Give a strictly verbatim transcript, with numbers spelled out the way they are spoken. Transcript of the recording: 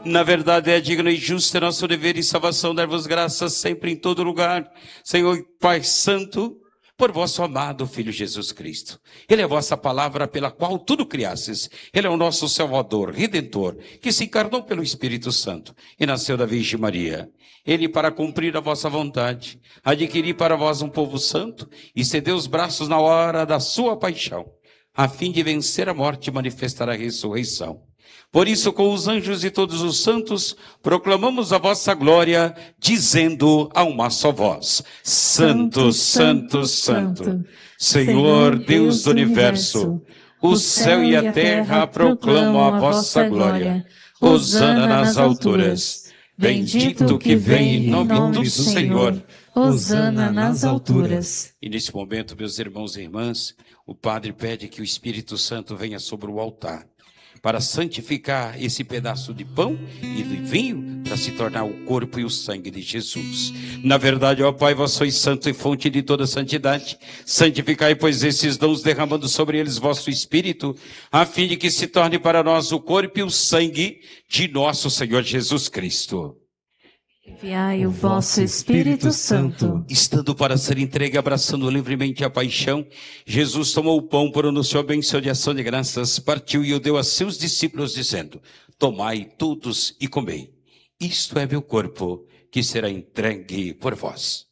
Na verdade é digno e justo, é nosso dever e salvação dar-vos graças sempre em todo lugar, Senhor Pai Santo, por vosso amado Filho Jesus Cristo. Ele é a vossa palavra pela qual tudo criastes. Ele é o nosso Salvador, Redentor, que se encarnou pelo Espírito Santo e nasceu da Virgem Maria. Ele, para cumprir a vossa vontade, adquirir para vós um povo santo e ceder os braços na hora da sua paixão, a fim de vencer a morte e manifestar a ressurreição. Por isso, com os anjos e todos os santos, proclamamos a vossa glória, dizendo a uma só voz: Santo, Santo, Santo, Santo Senhor Deus do universo, o céu e a terra proclamam a vossa glória. Hosana nas alturas. Bendito que vem em nome do Senhor. Hosana nas alturas. E nesse momento, meus irmãos e irmãs, o Padre pede que o Espírito Santo venha sobre o altar, para santificar esse pedaço de pão e de vinho, para se tornar o corpo e o sangue de Jesus. Na verdade, ó Pai, vós sois santo e fonte de toda santidade. Santificai, pois, esses dons, derramando sobre eles vosso Espírito, a fim de que se torne para nós o corpo e o sangue de nosso Senhor Jesus Cristo. Enviai o vosso Espírito Santo. Estando para ser entregue, abraçando livremente a paixão, Jesus tomou o pão, pronunciou a bênção de ação de graças, partiu e o deu a seus discípulos, dizendo: tomai todos e comei. Isto é meu corpo, que será entregue por vós.